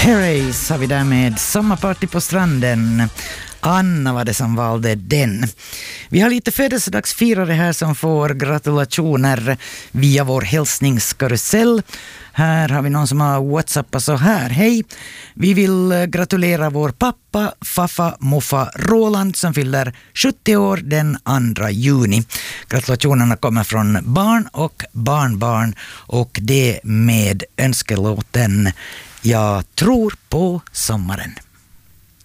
Herreys har vi där med Sommarparty på stranden. Anna var det som valde den. Vi har lite födelsedagsfirare här som får gratulationer via vår hälsningskarusell. Här har vi någon som har whatsappat så här. Hej, vi vill gratulera vår pappa, faffa, muffa Roland som fyller 70 år den 2 juni. Gratulationerna kommer från barn och barnbarn och det med önskelåten Jag tror på sommaren.